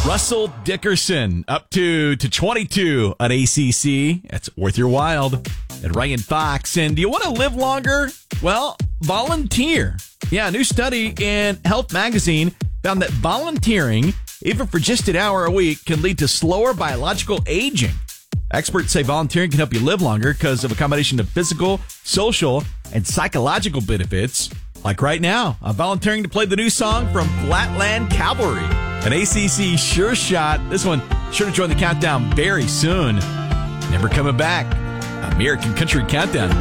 Russell Dickerson up to 22 at ACC. That's worth your while. And Ryan Fox. And do you want to live longer? Well, volunteer. Yeah, a new study in Health Magazine found that volunteering, even for just an hour a week, can lead to slower biological aging. Experts say volunteering can help you live longer because of a combination of physical, social, and psychological benefits. Like right now, I'm volunteering to play the new song from Flatland Cavalry. An ACC sure shot. This one sure to join the countdown very soon. Never coming back. American Country Countdown.